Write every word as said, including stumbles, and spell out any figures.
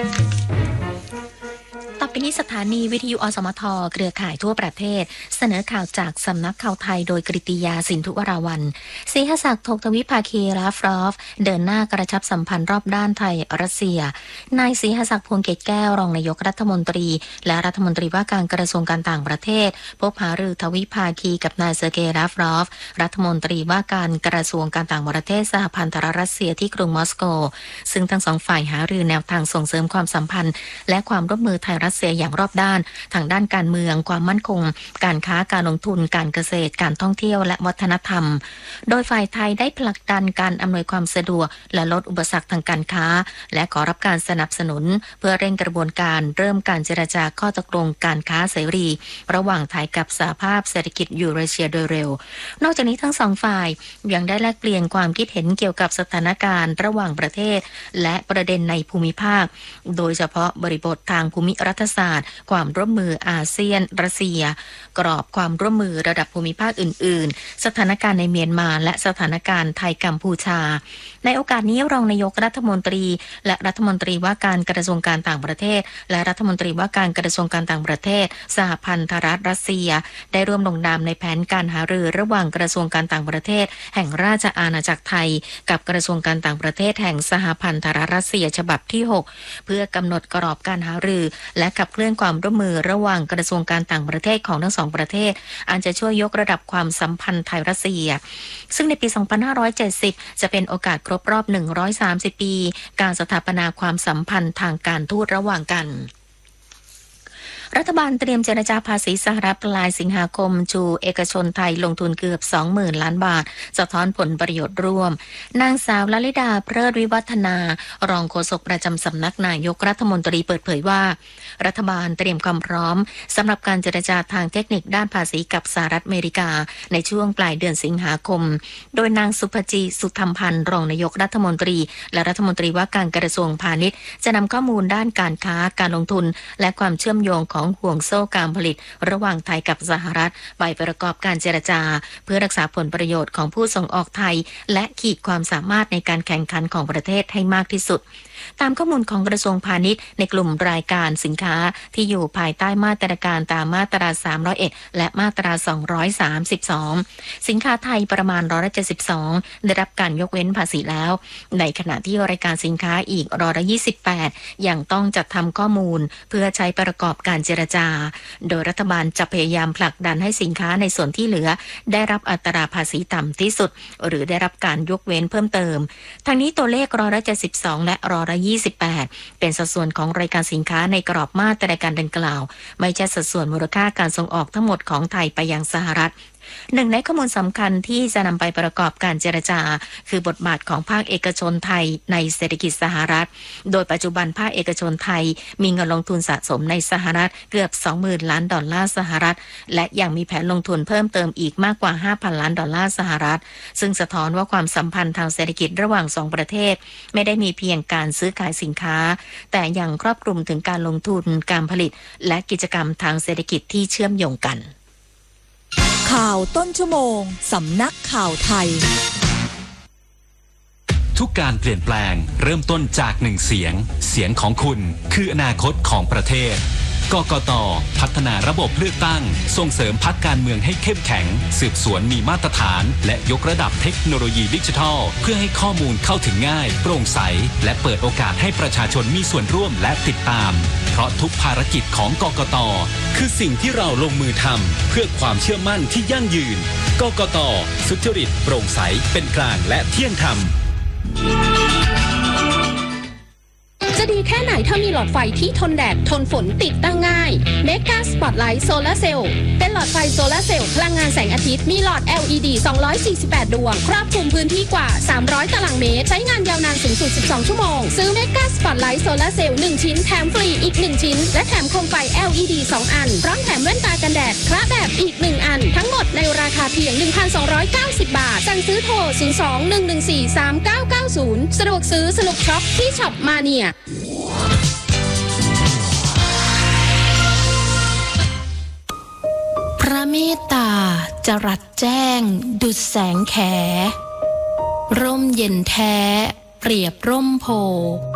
ต่อไปนี้สถานีวิทยุอสมทเครือข่ายทั่วประเทศเสนอข่าวจากสำนักข่าวไทยโดยกฤติยาสินธุวราวัลย์ศรีหศักดิ์ ธกทวิภาคีลาฟรอฟเดินหน้ากระชับสัมพันธ์รอบด้านไทยรัสเซียนายศรีหศักดิ์ พวงเกตแก้วรองนายกรัฐมนตรีและรัฐมนตรีว่าการกระทรวงการต่างประเทศพบหารือทวิภาคีกับนายเซอร์เกย์ลาฟรอฟรัฐมนตรีว่าการกระทรวงการต่างประเทศสหพันธรัฐรัสเซียที่กรุงมอสโกซึ่งทั้งสองฝ่ายหารือแนวทางส่งเสริมความสัมพันธ์และความร่วมมือไทยรัสเซียอย่างรอบด้านทางด้านการเมืองความมั่นคงการค้าการลงทุนการเกษตรการท่องเที่ยวและวัฒนธรรมโดยฝ่ายไทยได้ผลักดันการอำนวยความสะดวกและลดอุปสรรคทางการค้าและขอรับการสนับสนุนเพื่อเร่งกระบวนการเริ่มการเจรจาข้อตกลงการค้าเสรีระหว่างไทยกับสหภาพเศรษฐกิจยูเรเชียโดยเร็วนอกจากนี้ทั้งสองฝ่ายยังได้แลกเปลี่ยนความคิดเห็นเกี่ยวกับสถานการณ์ระหว่างประเทศและประเด็นในภูมิภาคโดยเฉพาะบริบททางภูมิรัฐศาสตร์ความร่วมมืออาเซียนรัสเซียกรอบความร่วมมือระดับภูมิภาคอื่นๆสถานการณ์ในเมียนมาและสถานการณ์ไทยกัมพูชาในโอกาสนี้รองนายกรัฐมนตรีและรัฐมนตรีว่าการกระทรวงการต่างประเทศและรัฐมนตรีว่าการกระทรวงการต่างประเทศสหพันธรัฐรัสเซียได้ร่วมลงนามในแผนการหารือระหว่างกระทรวงการต่างประเทศแห่งราชอาณาจักรไทยกับกระทรวงการต่างประเทศแห่งสหพันธรัฐรัสเซียฉบับที่หกเพื่อกำหนดกรอบการหารือและขับเคลื่อนความร่วมมือระหว่างกระทรวงการต่างประเทศของทั้งสองประเทศอันจะช่วยยกระดับความสัมพันธ์ไทยรัสเซียซึ่งในปี สองพันห้าร้อยเจ็ดสิบ จะเป็นโอกาสครบรอบ หนึ่งร้อยสามสิบ ปีการสถาปนาความสัมพันธ์ทางการทูตระหว่างกันรัฐบาลเตรียมเจรจาภาษีสหรัฐปลายสิงหาคมจูเอกชนไทยลงทุนเกือบ สองหมื่น ล้านบาทสะท้อนผลประโยชน์ร่วมนางสาวลลิดาเพลิดวิวัฒนารองโฆษกประจำสำนักนายกรัฐมนตรีเปิดเผยว่ารัฐบาลเตรียมความพร้อมสำหรับการเจรจาทางเทคนิคด้านภาษีกับสหรัฐอเมริกาในช่วงปลายเดือนสิงหาคมโดยนางสุภจีสุธรรมพันธ์รองนายกรัฐมนตรีและรัฐมนตรีว่าการกระทรวงพาณิชย์จะนำข้อมูลด้านการค้าการลงทุนและความเชื่อมโยงของห่วงโซ่การผลิตระหว่างไทยกับสหรัฐไปประกอบการเจรจาเพื่อรักษาผลประโยชน์ของผู้ส่งออกไทยและขีดความสามารถในการแข่งขันของประเทศให้มากที่สุดตามข้อมูลของกระทรวงพาณิชย์ในกลุ่มรายการสินค้าที่อยู่ภายใต้มาตรการตามมาตราสามร้อยเอ็ดและมาตราสองร้อยสามสิบสองสินค้าไทยประมาณร้อยละเจ็ดสิบสองได้รับการยกเว้นภาษีแล้วในขณะที่รายการสินค้าอีกร้อยละยี่สิบแปดยังต้องจัดทำข้อมูลเพื่อใช้ประกอบการเจรจาโดยรัฐบาลจะพยายามผลักดันให้สินค้าในส่วนที่เหลือได้รับอัตราภาษีต่ำที่สุดหรือได้รับการยกเว้นเพิ่มเติมทางนี้ตัวเลขร้อยละเจ็ดสิบสองและร้อยละยี่สิบแปดเป็นสัดส่วนของรายการสินค้าในกรอบมาตรการดังกล่าวไม่ใช่สัดส่วนมูลค่าการส่งออกทั้งหมดของไทยไปยังสหรัฐหนึ่งในข้อมูลสำคัญที่จะนำไปประกอบการเจรจาคือบทบาทของภาคเอกชนไทยในเศรษฐกิจสหรัฐโดยปัจจุบันภาคเอกชนไทยมีเงินลงทุนสะสมในสหรัฐเกือบ สองหมื่น ล้านดอลลาร์สหรัฐและยังมีแผนลงทุนเพิ่มเติมอีกมากกว่า ห้าพัน ล้านดอลลาร์สหรัฐซึ่งสะท้อนว่าความสัมพันธ์ทางเศรษฐกิจระหว่างสองประเทศไม่ได้มีเพียงการซื้อขายสินค้าแต่ยังครอบคลุมถึงการลงทุนการผลิตและกิจกรรมทางเศรษฐกิจที่เชื่อมโยงกันข่าวต้นชั่วโมงสำนักข่าวไทยทุกการเปลี่ยนแปลงเริ่มต้นจากหนึ่งเสียงเสียงของคุณคืออนาคตของประเทศกกต.พัฒนาระบบเลือกตั้งส่งเสริมพรรคการเมืองให้เข้มแข็งสืบสวนมีมาตรฐานและยกระดับเทคโนโลยีดิจิทัลเพื่อให้ข้อมูลเข้าถึงง่ายโปร่งใสและเปิดโอกาสให้ประชาชนมีส่วนร่วมและติดตามเพราะทุกภารกิจของกกต.คือสิ่งที่เราลงมือทำเพื่อความเชื่อมั่นที่ยั่งยืนกกต.สุจริตโปร่งใสเป็นกลางและเที่ยงธรรมจะดีแค่ไหนถ้ามีหลอดไฟที่ทนแดดทนฝนติดตั้งง่าย Mega Spotlight Solar Cell เป็นหลอดไฟโซลาร์เซลล์พลังงานแสงอาทิตย์มีหลอด แอล อี ดี สองร้อยสี่สิบแปด ดวงครอบคลุมพื้นที่กว่าสามร้อยตารางเมตรใช้งานยาวนานสูงสุดสิบสองชั่วโมงซื้อ Mega Spotlight Solar Cell หนึ่งชิ้นแถมฟรีอีกหนึ่งชิ้นและแถมโคมไฟ แอล อี ดี สองอันพร้อมแถมแว่นตากันแดดคละแบบอีกหนึ่งอันทั้งหมดในราคาเพียง หนึ่งพันสองร้อยเก้าสิบ บาทสั่งซื้อโทรศูนย์ สอง หนึ่ง หนึ่ง สี่ สาม เก้า เก้า ศูนย์สะดวกซื้อสนุกช็อปที่ช็อปมาเนียพระเมตตาจรัสแจ้งดุจแสงแขร่มเย็นแท้เปรียบร่มโพ